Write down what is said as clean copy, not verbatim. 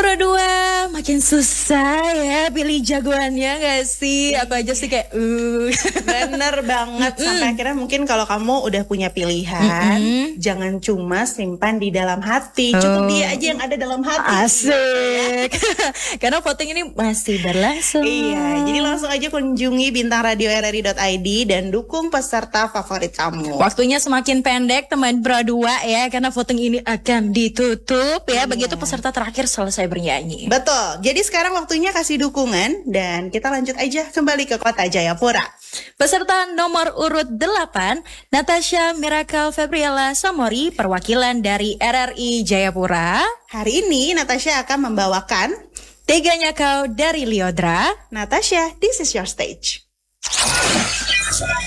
Pro 2 makin susah ya pilih jagoannya gak sih? Aku aja sih kayak Bener banget. Sampai akhirnya mungkin kalau kamu udah punya pilihan, jangan cuma simpan di dalam hati, cukup dia aja yang ada dalam hati. Asik. Karena voting ini masih berlangsung. Iya, jadi langsung aja kunjungi bintangradioRRI.id dan dukung peserta favorit kamu. Waktunya semakin pendek teman Pro 2 ya, karena voting ini akan ditutup ya. Begitu peserta terakhir selesai bernyanyi. Betul, jadi sekarang waktunya kasih dukungan dan kita lanjut aja kembali ke kota Jayapura. Peserta nomor urut 8, Natasha Miracle Febriela Samori, perwakilan dari RRI Jayapura. Hari ini Natasha akan membawakan Teganya Kau dari Lyodra. Natasha, this is your stage.